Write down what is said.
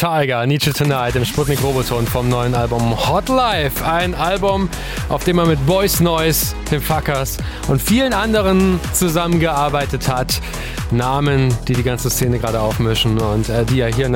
Tiger, Nietzsche Tonight im Sputnik Roboton vom neuen Album Hot Life. Ein Album, auf dem er mit Boys Noise, den Fuckers und vielen anderen zusammengearbeitet hat. Namen, die die ganze Szene gerade aufmischen und die er hier